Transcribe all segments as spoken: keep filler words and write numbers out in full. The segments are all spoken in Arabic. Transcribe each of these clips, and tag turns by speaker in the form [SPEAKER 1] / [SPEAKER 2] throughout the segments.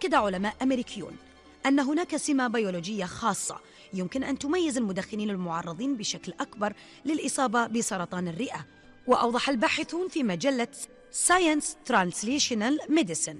[SPEAKER 1] أكد علماء أمريكيون أن هناك سمة بيولوجية خاصة يمكن أن تميز المدخنين المعرضين بشكل أكبر للإصابة بسرطان الرئة. وأوضح الباحثون في مجلة Science Translational Medicine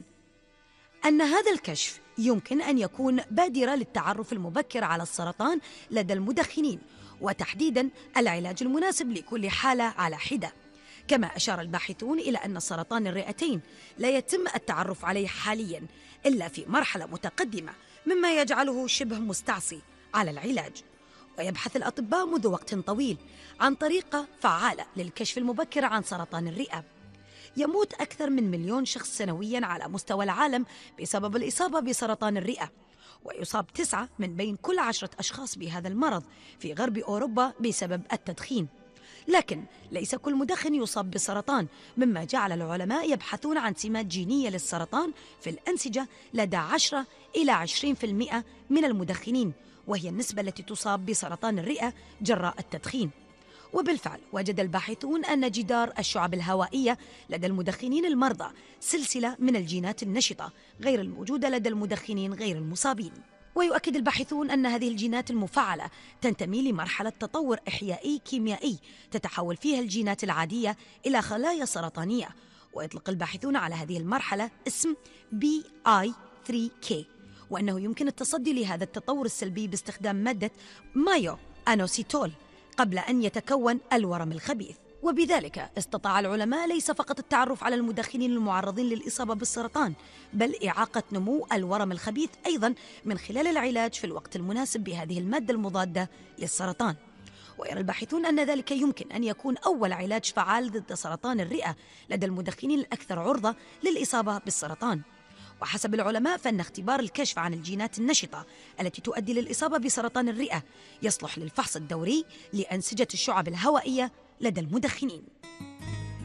[SPEAKER 1] أن هذا الكشف يمكن أن يكون بادرة للتعرف المبكر على السرطان لدى المدخنين، وتحديداً العلاج المناسب لكل حالة على حدة. كما أشار الباحثون إلى أن سرطان الرئتين لا يتم التعرف عليه حالياً إلا في مرحلة متقدمة، مما يجعله شبه مستعصي على العلاج. ويبحث الأطباء منذ وقت طويل عن طريقة فعالة للكشف المبكر عن سرطان الرئة. يموت أكثر من مليون شخص سنوياً على مستوى العالم بسبب الإصابة بسرطان الرئة، ويصاب تسعة من بين كل عشرة أشخاص بهذا المرض في غرب أوروبا بسبب التدخين. لكن ليس كل مدخن يصاب بالسرطان، مما جعل العلماء يبحثون عن سمات جينية للسرطان في الأنسجة لدى عشرة إلى عشرين بالمئة من المدخنين، وهي النسبة التي تصاب بسرطان الرئة جراء التدخين. وبالفعل وجد الباحثون أن جدار الشعب الهوائية لدى المدخنين المرضى سلسلة من الجينات النشطة غير الموجودة لدى المدخنين غير المصابين. ويؤكد الباحثون أن هذه الجينات المفعلة تنتمي لمرحلة تطور إحيائي كيميائي تتحول فيها الجينات العادية إلى خلايا سرطانية، ويطلق الباحثون على هذه المرحلة اسم بي آي ثري كي، وأنه يمكن التصدي لهذا التطور السلبي باستخدام مادة مايو أنوسيتول قبل أن يتكون الورم الخبيث. وبذلك استطاع العلماء ليس فقط التعرف على المدخنين المعرضين للإصابة بالسرطان، بل إعاقة نمو الورم الخبيث أيضا من خلال العلاج في الوقت المناسب بهذه المادة المضادة للسرطان. ويرى الباحثون أن ذلك يمكن أن يكون أول علاج فعال ضد سرطان الرئة لدى المدخنين الأكثر عرضة للإصابة بالسرطان. وحسب العلماء فإن اختبار الكشف عن الجينات النشطة التي تؤدي للإصابة بسرطان الرئة يصلح للفحص الدوري لأنسجة الشعب الهوائية لدى المدخنين.